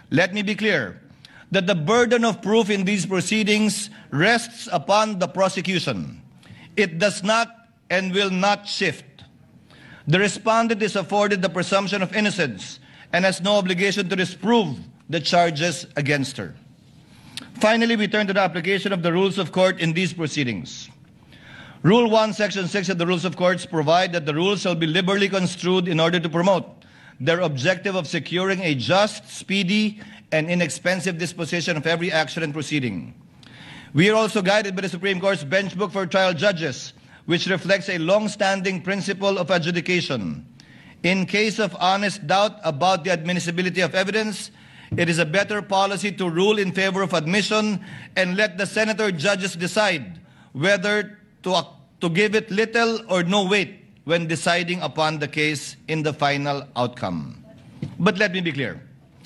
Let me be clear that the burden of proof in these proceedings rests upon the prosecution. It does not and will not shift. The respondent is afforded the presumption of innocence and has no obligation to disprove the charges against her. Finally, we turn to the application of the rules of court in these proceedings. Rule 1, Section 6 of the Rules of Courts provide that the rules shall be liberally construed in order to promote their objective of securing a just, speedy, and inexpensive disposition of every action and proceeding. We are also guided by the Supreme Court's Bench Book for Trial Judges, which reflects a long-standing principle of adjudication. In case of honest doubt about the admissibility of evidence, it is a better policy to rule in favor of admission and let the senator judges decide whether to give it little or no weight when deciding upon the case in the final outcome. But let me be clear.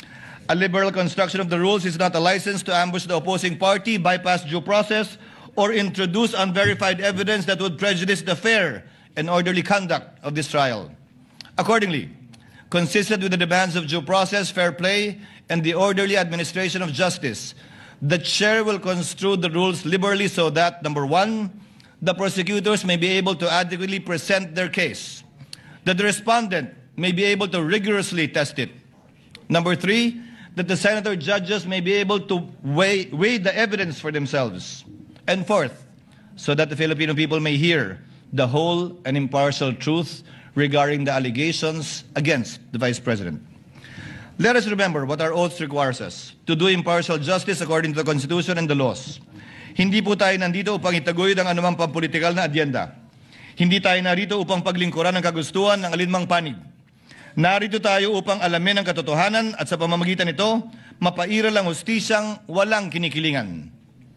A liberal construction of the rules is not a license to ambush the opposing party, bypass due process, or introduce unverified evidence that would prejudice the fair and orderly conduct of this trial. Accordingly, consistent with the demands of due process, fair play, and the orderly administration of justice, the chair will construe the rules liberally so that, number one, the prosecutors may be able to adequately present their case, that the respondent may be able to rigorously test it. Number three, that the senator judges may be able to weigh the evidence for themselves. And fourth, so that the Filipino people may hear the whole and impartial truth regarding the allegations against the Vice President. Let us remember what our oath requires us, to do impartial justice according to the Constitution and the laws. Hindi po tayo nandito upang itaguyod ang anumang pampolitikal na adyenda. Hindi tayo narito upang paglingkuran ang kagustuhan ng alinmang panig. Narito tayo upang alamin ang katotohanan at sa pamamagitan nito, mapairal ang hustisyang walang kinikilingan.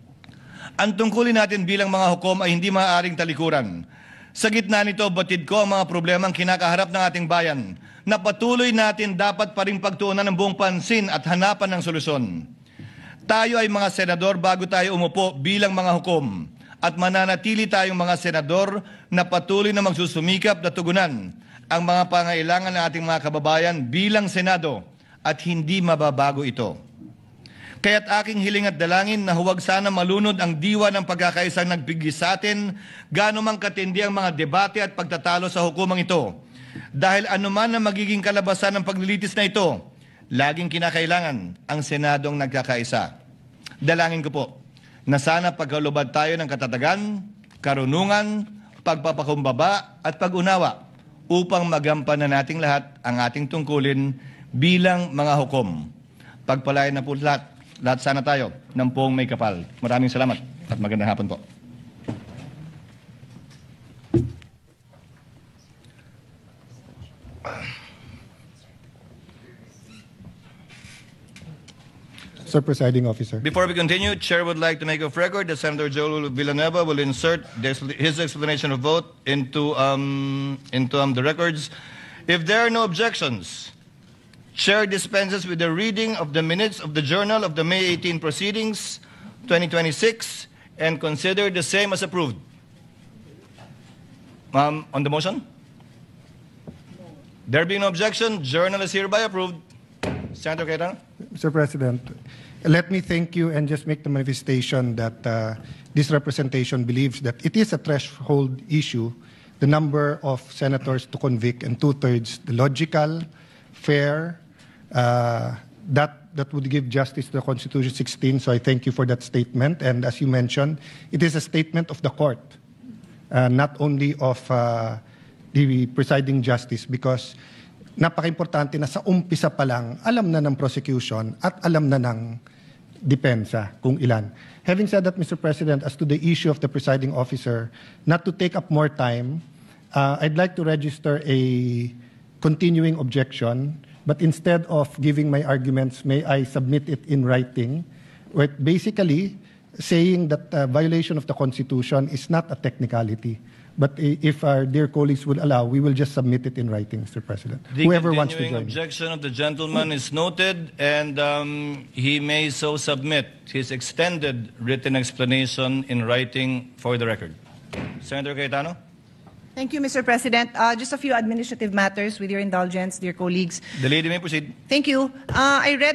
Ang tungkulin natin bilang mga hukom ay hindi maaaring talikuran. Sa gitna nito, batid ko ang mga problemang kinakaharap ng ating bayan na patuloy natin dapat pa ring pagtuunan ng buong pansin at hanapan ng solusyon. Tayo ay mga senador bago tayo umupo bilang mga hukom at mananatili tayong mga senador na patuloy na magsusumikap na tugunan ang mga pangailangan ng ating mga kababayan bilang Senado at hindi mababago ito. Kaya't aking hiling at dalangin na huwag sana malunod ang diwa ng pagkakaisang nagbigay sa atin gaano mang katindi ang mga debate at pagtatalo sa hukumang ito. Dahil anuman ang magiging kalabasan ng paglilitis na ito, laging kinakailangan ang Senadong nagkakaisa. Dalangin ko po na sana pagkalubad tayo ng katatagan, karunungan, pagpapakumbaba at pag-unawa upang magampanan nating lahat ang ating tungkulin bilang mga hukom. Pagpalain na po lahat sana tayo ng poong may kapal. Maraming salamat at magandang hapon po. Sir Presiding Officer. Before we continue, Chair would like to make of record that Senator Joel Villanueva will insert his explanation of vote into the records. If there are no objections, Chair dispenses with the reading of the minutes of the Journal of the May 18 Proceedings, 2026, and consider the same as approved. On the motion? There being no objection, Journal is hereby approved. Senator Cayetano? Mr. President, let me thank you and just make the manifestation that this representation believes that it is a threshold issue, the number of senators to convict, and two-thirds, the logical, fair, that would give justice to the Constitution 16. So I thank you for that statement. And as you mentioned, it is a statement of the court, not only of the presiding justice, because napaka-importante na sa umpisa pa lang, alam na ng prosecution at alam na ng depensa kung ilan. Having said that, Mr. President, as to the issue of the presiding officer, not to take up more time, I'd like to register a continuing objection, but instead of giving my arguments, may I submit it in writing, with basically saying that violation of the Constitution is not a technicality. But if our dear colleagues would allow, we will just submit it in writing, Mr. President. The whoever wants to continuing join. objection of the gentleman is noted, and he may so submit his extended written explanation in writing for the record. Senator Cayetano? Thank you, Mr. President. Just a few administrative matters with your indulgence, dear colleagues. The lady may proceed. Thank you. I read